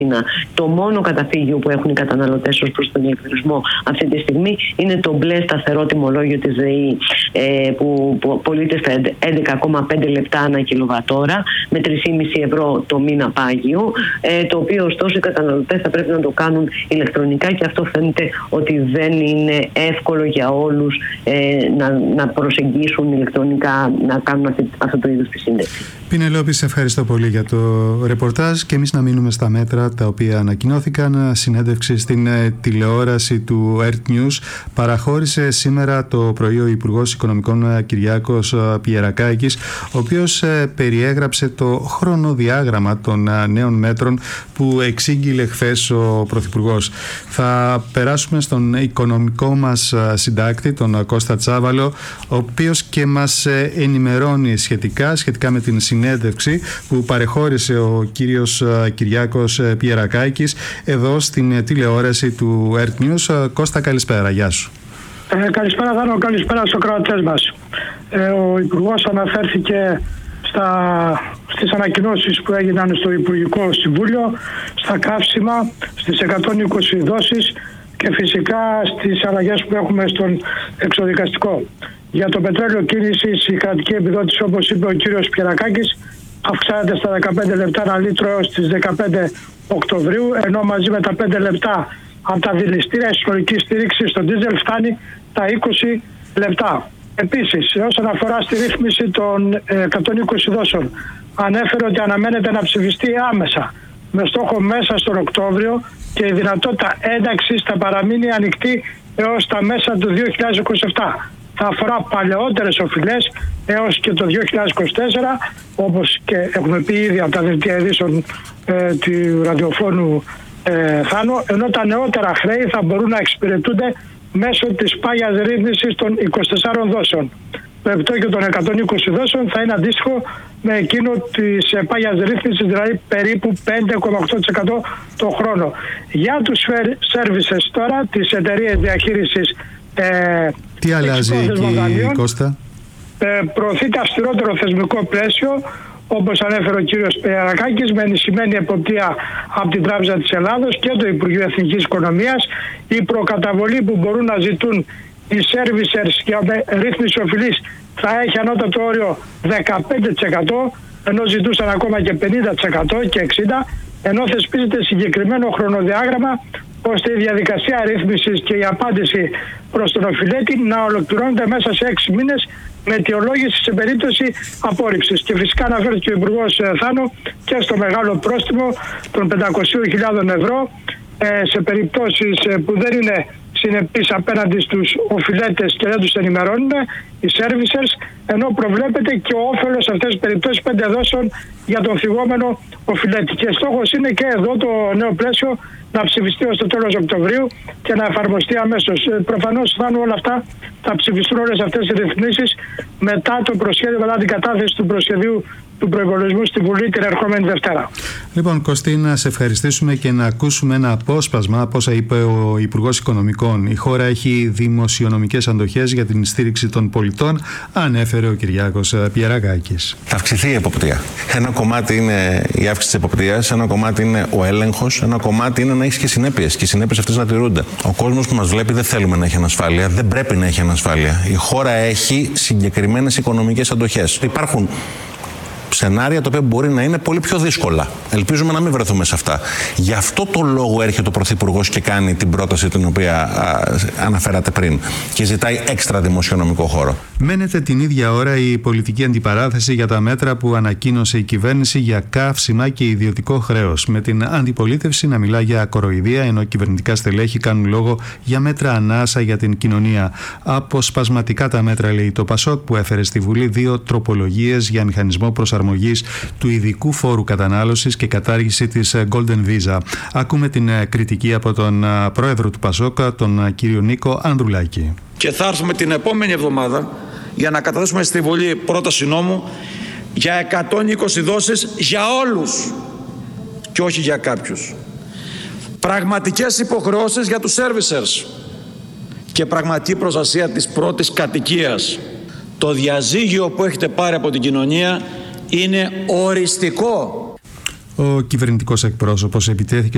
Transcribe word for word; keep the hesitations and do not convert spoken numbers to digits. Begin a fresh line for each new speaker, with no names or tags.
Το μόνο καταφύγιο που έχουν οι καταναλωτές ως προς τον ηλεκτρισμό αυτή τη στιγμή είναι το μπλε σταθερό τιμολόγιο της ΔΕΗ ε, που, που πωλείται στα έντεκα κόμμα πέντε λεπτά ανά κιλοβατόρα με τρία κόμμα πέντε ευρώ το μήνα πάγιο, ε, το οποίο ωστόσο οι καταναλωτές θα πρέπει να το κάνουν ηλεκτρονικά και αυτό φαίνεται ότι δεν είναι εύκολο για όλους ε, να, να προσεγγίσουν ηλεκτρονικά, να κάνουν αυτή, αυτό το είδος τη σύνδεση.
Πινελόπη, σε ευχαριστώ πολύ για το ρεπορτάζ και εμείς να μείνουμε στα μέτρα τα οποία ανακοινώθηκαν. Συνέντευξη στην τηλεόραση του Earth News παραχώρησε σήμερα το πρωί ο Υπουργός Οικονομικών Κυριάκος Πιερακάκης, ο οποίος περιέγραψε το χρονοδιάγραμμα των νέων μέτρων που εξήγηλε χθες ο Πρωθυπουργός. Θα περάσουμε στον οικονομικό μας συντάκτη, τον Κώστα Τσάβαλο, ο οποίος και μας ενημερώνει σχετικά, σχετικά με την συνέντευξη που παρεχώρησε ο κύριος Κυριάκος Πιερακάκης εδώ στην τηλεόραση του Earth News. Κώστα, καλησπέρα, γεια σου.
Ε, καλησπέρα Δάνο, καλησπέρα στους ακροατές μας. Ε, ο Υπουργός αναφέρθηκε στα, στις ανακοινώσεις που έγιναν στο Υπουργικό Συμβούλιο, στα καύσιμα, στις εκατόν είκοσι δόσεις και φυσικά στις αλλαγές που έχουμε στον εξοδικαστικό. Για το πετρέλαιο κίνησης, η κρατική επιδότηση, όπως είπε ο κύριος Πιερακάκης, αυξάνεται στα δεκαπέντε λεπτά ένα λίτρο έως τις δεκαπέντε Οκτωβρίου, ενώ μαζί με τα πέντε λεπτά από τα δηληστήρια η συνολική στήριξη στο ντίζελ φτάνει τα είκοσι λεπτά. Επίσης, όσον αφορά στη ρύθμιση των εκατόν είκοσι δόσεων, ανέφερε ότι αναμένεται να ψηφιστεί άμεσα με στόχο μέσα στον Οκτώβριο και η δυνατότητα ένταξης θα παραμείνει ανοιχτή έως τα μέσα του δύο χιλιάδες είκοσι επτά. Θα αφορά παλαιότερες οφειλές έως και το δύο χιλιάδες είκοσι τέσσερα, όπως και έχουμε πει ήδη από τα δελτία ειδήσεων ε, του ραδιοφώνου ε, Θάνο, ενώ τα νεότερα χρέη θα μπορούν να εξυπηρετούνται μέσω της πάγιας ρύθμισης των είκοσι τεσσάρων δόσεων. Το επιτόκιο των εκατόν είκοσι δόσεων θα είναι αντίστοιχο με εκείνο της πάγιας ρύθμισης, δηλαδή περίπου πέντε κόμμα οκτώ τοις εκατό το χρόνο. Για τους services τώρα, τις εταιρείες διαχείρισης ε,
τι αλλάζει εκεί, Κώστα?
Ε, προωθείται αυστηρότερο θεσμικό πλαίσιο, όπως ανέφερε ο κύριος Πιερακάκης, με ενισχυμένη εποπτεία από την Τράπεζα της Ελλάδος και το Υπουργείο Εθνικής Οικονομίας. Η προκαταβολή που μπορούν να ζητούν οι servicers για ρύθμιση οφειλής θα έχει ανώτατο όριο δεκαπέντε τοις εκατό, ενώ ζητούσαν ακόμα και πενήντα τοις εκατό και εξήντα τοις εκατό, ενώ θεσπίζεται συγκεκριμένο χρονοδιάγραμμα ώστε η διαδικασία ρύθμισης και η απάντηση προς τον οφειλέτη να ολοκληρώνεται μέσα σε έξι μήνες με αιτιολόγηση σε περίπτωση απόρριψης. Και φυσικά αναφέρθηκε ο Υπουργός Θάνο και στο μεγάλο πρόστιμο των πεντακόσιες χιλιάδες ευρώ σε περιπτώσεις που δεν είναι συνεπείς απέναντι στους οφειλέτες και δεν τους ενημερώνουν οι servicers, ενώ προβλέπεται και ο όφελος σε αυτές τις περιπτώσεις πέντε δόσεων για τον θυγόμενο οφειλέτη. Και στόχος είναι και εδώ το νέο πλαίσιο να ψηφιστεί ως το τέλος Οκτωβρίου και να εφαρμοστεί αμέσως. Προφανώς θα όλα αυτά, θα ψηφιστούν όλες αυτές οι ρυθμίσεις μετά το προσχέδιο, μετά την κατάθεση του προσχεδίου του προϋπολογισμού στη Βουλή την ερχόμενη Δευτέρα.
Λοιπόν, Κωστή, να σε ευχαριστήσουμε και να ακούσουμε ένα απόσπασμα από όσα είπε ο Υπουργός Οικονομικών. Η χώρα έχει δημοσιονομικές αντοχές για την στήριξη των πολιτών, ανέφερε ο Κυριάκος Πιερακάκης.
Θα αυξηθεί η εποπτεία. Ένα κομμάτι είναι η αύξηση της εποπτείας, ένα κομμάτι είναι ο έλεγχος, ένα κομμάτι είναι να έχει και συνέπειες και οι συνέπειες αυτές να τηρούνται. Ο κόσμος που μας βλέπει δεν θέλουμε να έχει ανασφάλεια, δεν πρέπει να έχει ανασφάλεια. Η χώρα έχει συγκεκριμένες οικονομικές αντοχές. Υπάρχουν σενάρια τα οποία μπορεί να είναι πολύ πιο δύσκολα. Ελπίζουμε να μην βρεθούμε σε αυτά. Γι' αυτό το λόγο έρχεται ο Πρωθυπουργός και κάνει την πρόταση την οποία α, αναφέρατε πριν και ζητάει έξτρα δημοσιονομικό χώρο.
Μένεται την ίδια ώρα η πολιτική αντιπαράθεση για τα μέτρα που ανακοίνωσε η κυβέρνηση για καύσιμα και ιδιωτικό χρέος. Με την αντιπολίτευση να μιλά για κοροϊδία, ενώ κυβερνητικά στελέχη κάνουν λόγο για μέτρα ανάσα για την κοινωνία. Αποσπασματικά τα μέτρα, λέει το Πασόκ, που έφερε στη Βουλή δύο τροπολογίες για μηχανισμό προσαρμογής του ειδικού φόρου κατανάλωσης και κατάργηση της Golden Visa. Ακούμε την κριτική από τον πρόεδρο του Πασόκ, τον κύριο Νίκο Ανδρουλάκη.
Και θα έρθουμε την επόμενη εβδομάδα για να καταθέσουμε στη Βουλή πρόταση νόμου για εκατόν είκοσι δόσεις για όλους και όχι για κάποιους. Πραγματικές υποχρεώσεις για τους servicers και πραγματική προστασία της πρώτης κατοικίας. Το διαζύγιο που έχετε πάρει από την κοινωνία είναι οριστικό.
Ο κυβερνητικός εκπρόσωπος επιτέθηκε